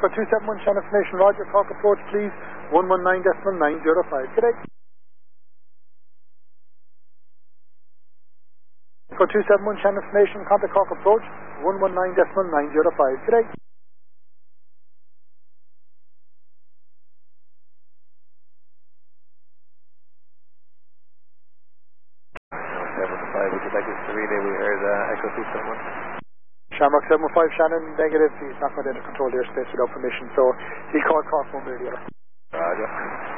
For 271 channel information, Roger, Cork approach please, 119.905. Good day. For 271 channel information, contact Cork approach, 119.905. Good day. 715, would you like us to relay? We heard Echo 271. Shamrock 715, Shannon, negative. He's not going into control the airspace without permission, so he called Cork one way or the other. Roger.